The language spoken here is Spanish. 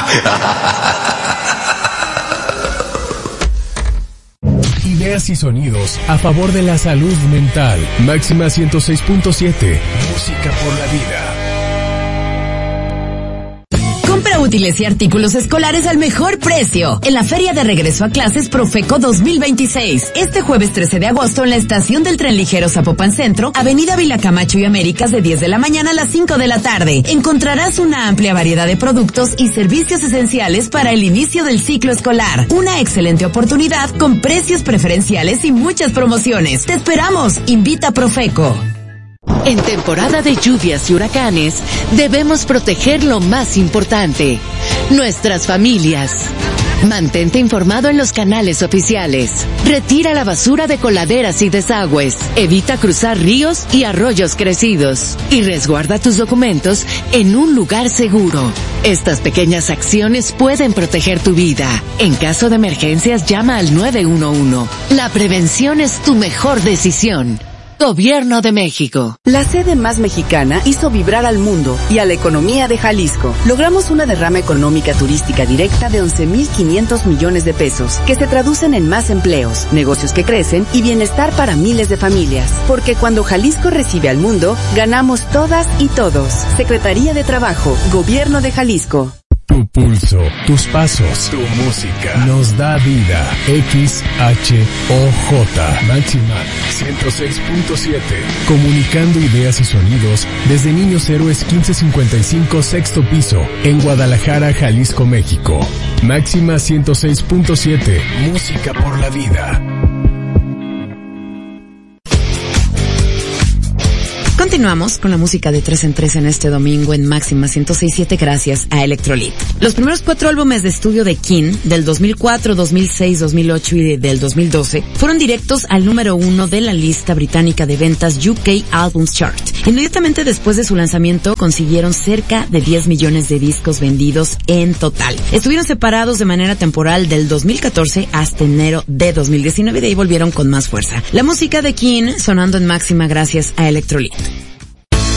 Ideas y sonidos a favor de la salud mental. Máxima 106.7. Música por la vida. Compra útiles y artículos escolares al mejor precio en la Feria de Regreso a Clases Profeco 2026. Este jueves 13 de agosto en la estación del tren ligero Zapopan Centro, Avenida Vila Camacho y Américas, de 10 de la mañana a las 5 de la tarde. Encontrarás una amplia variedad de productos y servicios esenciales para el inicio del ciclo escolar. Una excelente oportunidad con precios preferenciales y muchas promociones. ¡Te esperamos! Invita a Profeco. En temporada de lluvias y huracanes, debemos proteger lo más importante, nuestras familias. Mantente informado en los canales oficiales. Retira la basura de coladeras y desagües. Evita cruzar ríos y arroyos crecidos. Y resguarda tus documentos en un lugar seguro. Estas pequeñas acciones pueden proteger tu vida. En caso de emergencias, llama al 911. La prevención es tu mejor decisión. Gobierno de México. La sede más mexicana hizo vibrar al mundo y a la economía de Jalisco. Logramos una derrama económica turística directa de 11,500 millones de pesos, que se traducen en más empleos, negocios que crecen y bienestar para miles de familias. Porque cuando Jalisco recibe al mundo, ganamos todas y todos. Secretaría de Trabajo, Gobierno de Jalisco. Tu pulso, tus pasos, tu música nos da vida. XHOJ Máxima 106.7. Comunicando ideas y sonidos desde Niños Héroes 1555 sexto piso en Guadalajara, Jalisco, México. Máxima 106.7. Música por la vida. Continuamos con la música de 3 en 3 en este domingo en Máxima 106.7 gracias a Electrolit. Los primeros 4 álbumes de estudio de King, del 2004, 2006, 2008 y del 2012, fueron directos al número 1 de la lista británica de ventas UK Albums Chart. Inmediatamente después de su lanzamiento consiguieron cerca de 10 millones de discos vendidos en total. Estuvieron separados de manera temporal del 2014 hasta enero de 2019 y de ahí volvieron con más fuerza. La música de King sonando en Máxima gracias a Electrolit.